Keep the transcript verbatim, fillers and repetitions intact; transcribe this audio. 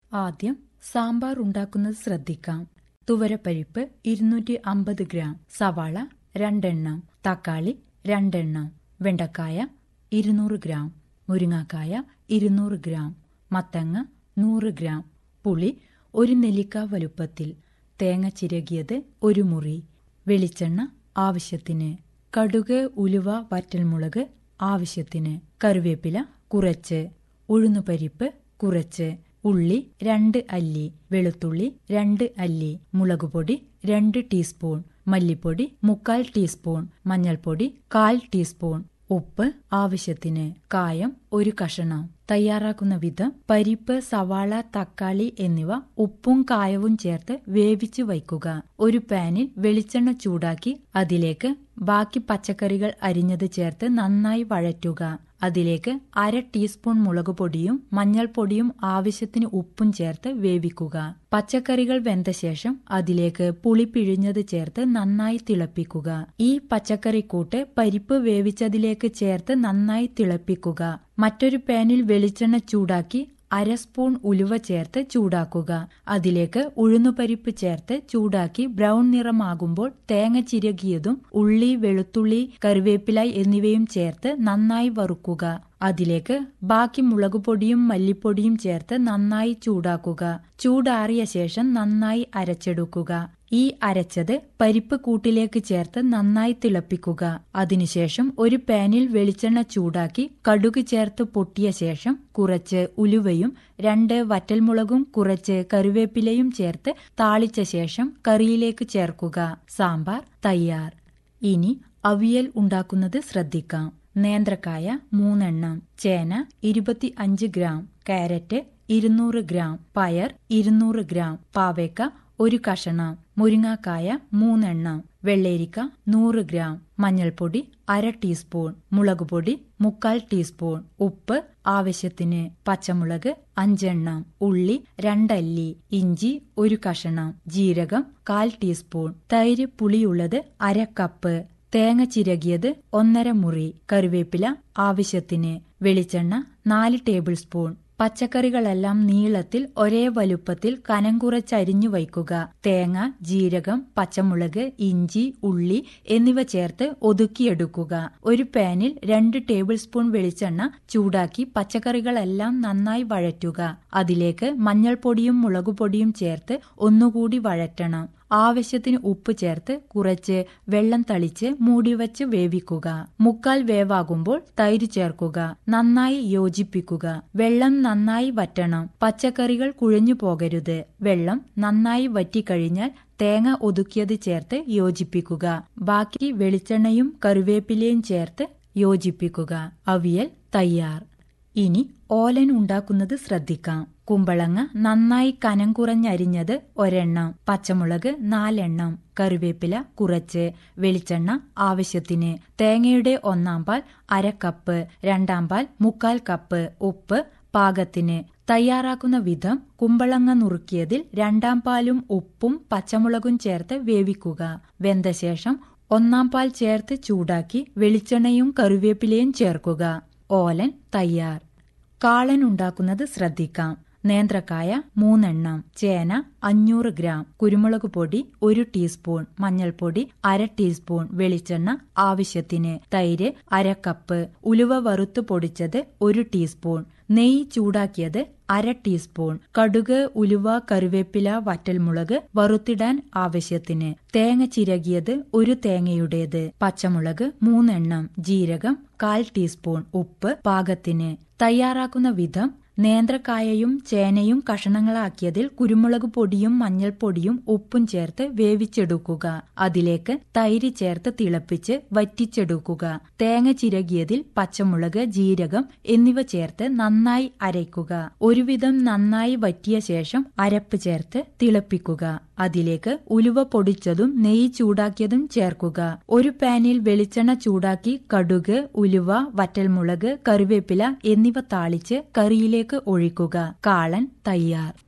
ആദ്യം സാമ്പാർ ഉണ്ടാക്കുന്നത് ശ്രദ്ധിക്കാം. തുവരപ്പരിപ്പ് ഇരുന്നൂറ്റി അമ്പത് ഗ്രാം, സവാള രണ്ടെണ്ണം, തക്കാളി രണ്ടെണ്ണം, വെണ്ടക്കായ ഇരുന്നൂറ് ഗ്രാം, മുരിങ്ങാക്കായ ഇരുന്നൂറ് ഗ്രാം, മത്തങ്ങ നൂറ് ഗ്രാം, പുളി ഒരു നെല്ലിക്ക വലുപ്പത്തിൽ, തേങ്ങ ചിരകിയത് ഒരു മുറി, വെളിച്ചെണ്ണ ആവശ്യത്തിന്, കടുക്, ഉലുവ, വറ്റൽമുളക് ആവശ്യത്തിന്, കറിവേപ്പില കുറച്ച്, ഉഴുന്നുപരിപ്പ് കുറച്ച്, ഉള്ളി രണ്ട് അല്ലി, വെളുത്തുള്ളി രണ്ട് അല്ലി, മുളകുപൊടി രണ്ട് ടീസ്പൂൺ, മല്ലിപ്പൊടി മുക്കാൽ ടീസ്പൂൺ, മഞ്ഞൾപ്പൊടി കാൽ ടീസ്പൂൺ, ഉപ്പ് ആവശ്യത്തിന്, കായം ഒരു കഷണം. തയ്യാറാക്കുന്ന വിധം: പരിപ്പ്, സവാള, തക്കാളി എന്നിവ ഉപ്പും കായവും ചേർത്ത് വേവിച്ചു വയ്ക്കുക. ഒരു പാനിൽ വെളിച്ചെണ്ണ ചൂടാക്കി അതിലേക്ക് ബാക്കി പച്ചക്കറികൾ അരിഞ്ഞത് ചേർത്ത് നന്നായി വഴറ്റുക. അതിലേക്ക് അര ടീസ്പൂൺ മുളക് പൊടിയും മഞ്ഞൾപ്പൊടിയും ആവശ്യത്തിന് ഉപ്പും ചേർത്ത് വേവിക്കുക. പച്ചക്കറികൾ വെന്ത ശേഷം അതിലേക്ക് പുളി പിഴിഞ്ഞത് ചേർത്ത് നന്നായി തിളപ്പിക്കുക. ഈ പച്ചക്കറിക്കൂട്ട് പരിപ്പ് വേവിച്ചതിലേക്ക് ചേർത്ത് നന്നായി തിളപ്പിക്കുക. മറ്റൊരു പാനിൽ വെളിച്ചെണ്ണ ചൂടാക്കി അര സ്പൂൺ ഉലുവ ചേർത്ത് ചൂടാക്കുക. അതിലേക്ക് ഉഴുന്നുപരിപ്പ് ചേർത്ത് ചൂടാക്കി ബ്രൗൺ നിറമാകുമ്പോൾ തേങ്ങ ചിരകിയതും ഉള്ളി, വെളുത്തുള്ളി, കറിവേപ്പില എന്നിവയും ചേർത്ത് നന്നായി വറുക്കുക. അതിലേക്ക് ബാക്കി മുളകുപൊടിയും മല്ലിപ്പൊടിയും ചേർത്ത് നന്നായി ചൂടാക്കുക. ചൂടാറിയ ശേഷം നന്നായി അരച്ചെടുക്കുക. ഈ അരച്ചത് പരിപ്പ് കൂട്ടിലേക്ക് ചേർത്ത് നന്നായി തിളപ്പിക്കുക. അതിനുശേഷം ഒരു പാനിൽ വെളിച്ചെണ്ണ ചൂടാക്കി കടുക് ചേർത്ത് പൊട്ടിയ ശേഷം കുറച്ച് ഉലുവയും രണ്ട് വറ്റൽമുളകും കുറച്ച് കറിവേപ്പിലയും ചേർത്ത് താളിച്ച ശേഷം കറിയിലേക്ക് ചേർക്കുക. സാമ്പാർ തയ്യാർ. ഇനി അവിയൽ ഉണ്ടാക്കുന്നത് ശ്രദ്ധിക്കാം. നേന്ത്രക്കായ മൂന്നെണ്ണം, ചേന ഇരുപത്തി അഞ്ച് ഗ്രാം, കാരറ്റ് ഇരുന്നൂറ് ഗ്രാം, പയർ ഇരുന്നൂറ് ഗ്രാം, പാവയ്ക്ക ഒരു കഷണം, മുരിങ്ങാക്കായ മൂന്നെണ്ണം, വെള്ളരിക്ക നൂറ് ഗ്രാം, മഞ്ഞൾപ്പൊടി അര ടീസ്പൂൺ, മുളകുപൊടി മുക്കാൽ ടീസ്പൂൺ, ഉപ്പ് ആവശ്യത്തിന്, പച്ചമുളക് അഞ്ചെണ്ണം, ഉള്ളി രണ്ടല്ലി, ഇഞ്ചി ഒരു കഷണം, ജീരകം കാൽ ടീസ്പൂൺ, തൈര് പുളിയുള്ളത് അര കപ്പ്, തേങ്ങ ചിരകിയത് ഒന്നര മുറി, കറിവേപ്പില ആവശ്യത്തിന്, വെളിച്ചെണ്ണ നാല് ടേബിൾ സ്പൂൺ. പച്ചക്കറികളെല്ലാം നീളത്തിൽ ഒരേ വലുപ്പത്തിൽ കനം കുറച്ചരിഞ്ഞു വയ്ക്കുക. തേങ്ങ, ജീരകം, പച്ചമുളക്, ഇഞ്ചി, ഉള്ളി എന്നിവ ചേർത്ത് ഒതുക്കിയെടുക്കുക. ഒരു പാനിൽ രണ്ട് ടേബിൾ സ്പൂൺ വെളിച്ചെണ്ണ ചൂടാക്കി പച്ചക്കറികളെല്ലാം നന്നായി വഴറ്റുക. അതിലേക്ക് മഞ്ഞൾപ്പൊടിയും മുളകുപൊടിയും ചേർത്ത് ഒന്നുകൂടി വഴറ്റണം. ആവശ്യത്തിന് ഉപ്പ് ചേർത്ത് കുറച്ച് വെള്ളം തളിച്ച് മൂടിവച്ച് വേവിക്കുക. മുക്കാൽ വേവാകുമ്പോൾ തൈര് ചേർക്കുക. നന്നായി യോജിപ്പിക്കുക. വെള്ളം നന്നായി വറ്റണം. പച്ചക്കറികൾ കുഴഞ്ഞു പോകരുത്. വെള്ളം നന്നായി വറ്റിക്കഴിഞ്ഞാൽ തേങ്ങ ഒതുക്കിയത് ചേർത്ത് യോജിപ്പിക്കുക. ബാക്കി വെളിച്ചെണ്ണയും കറിവേപ്പിലയും ചേർത്ത് യോജിപ്പിക്കുക. അവിയൽ തയ്യാർ. ഇനി ഓലൻ ഉണ്ടാക്കുന്നത് ശ്രദ്ധിക്കാം. കുമ്പളങ്ങ നന്നായി കനം കുറഞ്ഞരിഞ്ഞത് ഒരെണ്ണം, പച്ചമുളക് നാലെണ്ണം, കറിവേപ്പില കുറച്ച്, വെളിച്ചെണ്ണ ആവശ്യത്തിന്, തേങ്ങയുടെ ഒന്നാം പാൽ അര കപ്പ്, രണ്ടാം പാൽ മുക്കാൽ കപ്പ്, ഉപ്പ് പാകത്തിന്. തയ്യാറാക്കുന്ന വിധം: കുമ്പളങ്ങ നുറുക്കിയതിൽ രണ്ടാം പാലും ഉപ്പും പച്ചമുളകും ചേർത്ത് വേവിക്കുക. വെന്ത ശേഷം ഒന്നാം പാൽ ചേർത്ത് ചൂടാക്കി വെളിച്ചെണ്ണയും കറിവേപ്പിലയും ചേർക്കുക. ഓലൻ തയ്യാർ. കാളൻ ഉണ്ടാക്കുന്നത് ശ്രദ്ധിക്കാം. നേന്ത്രക്കായ മൂന്നെണ്ണം, ചേന അഞ്ഞൂറ് ഗ്രാം, കുരുമുളക് പൊടി ഒരു ടീസ്പൂൺ, മഞ്ഞൾപ്പൊടി അര ടീസ്പൂൺ, വെളിച്ചെണ്ണ ആവശ്യത്തിന്, തൈര് അര കപ്പ്, ഉലുവ വറുത്ത് പൊടിച്ചത് ഒരു ടീസ്പൂൺ, നെയ്യ് ചൂടാക്കിയത് അര ടീസ്പൂൺ, കടുക്, ഉലുവ, കറിവേപ്പില, വറ്റൽമുളക് വറുത്തിടാൻ ആവശ്യത്തിന്, തേങ്ങ ചിരകിയത് ഒരു തേങ്ങയുടേത്, പച്ചമുളക് മൂന്നെണ്ണം, ജീരകം കാൽ ടീസ്പൂൺ, ഉപ്പ് പാകത്തിന്. തയ്യാറാക്കുന്ന വിധം: നേന്ത്രക്കായയും ചേനയും കഷണങ്ങളാക്കിയതിൽ കുരുമുളക് പൊടിയും മഞ്ഞൾപ്പൊടിയും ഉപ്പും ചേർത്ത് വേവിച്ചെടുക്കുക. അതിലേക്ക് തൈര് ചേർത്ത് തിളപ്പിച്ച് വറ്റിച്ചെടുക്കുക. തേങ്ങ ചിരകിയതിൽ പച്ചമുളക്, ജീരകം എന്നിവ ചേർത്ത് നന്നായി അരയ്ക്കുക. ഒരുവിധം നന്നായി വറ്റിയ ശേഷം അരപ്പ് ചേർത്ത് തിളപ്പിക്കുക. അതിലേക്ക് ഉലുവ പൊടിച്ചതും നെയ്യ് ചൂടാക്കിയതും ചേർക്കുക. ഒരു പാനിൽ വെളിച്ചെണ്ണ ചൂടാക്കി കടുക്, ഉലുവ, വറ്റൽമുളക്, കറിവേപ്പില എന്നിവ താളിച്ച് കറിയിലേക്ക് ഒഴിക്കുക. കാളൻ തയ്യാർ.